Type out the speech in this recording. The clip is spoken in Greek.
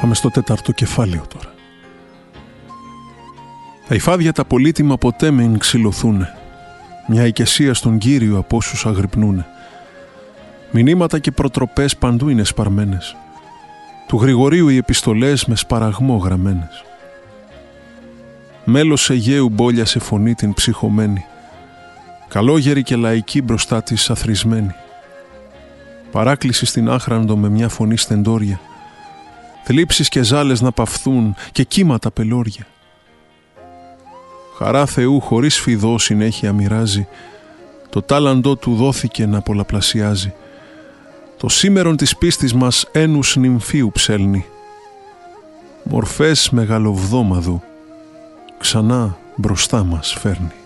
Πάμε στο 4ο κεφάλαιο τώρα. Τα υφάδια τα πολύτιμα ποτέ μην ξυλωθούνε. Μια οικεσία στον Κύριο από όσους αγρυπνούνε. Μηνύματα και προτροπές παντού είναι σπαρμένες. Του Γρηγορίου οι επιστολές με σπαραγμό γραμμένες. Μέλος Αιγαίου μπόλιασε φωνή την ψυχωμένη. Καλόγερη και λαϊκή μπροστά της αθροισμένη. Παράκληση στην άχραντο με μια φωνή στεντόρια. Θλίψεις και ζάλες να παυθούν και κύματα πελώρια. Χαρά Θεού χωρίς φιδό συνέχεια μοιράζει. Το τάλαντό του δόθηκε να πολλαπλασιάζει. Το σήμερον της πίστης μας ένους νυμφίου ψέλνει. Μορφές μεγαλοβδόμαδου ξανά μπροστά μας φέρνει.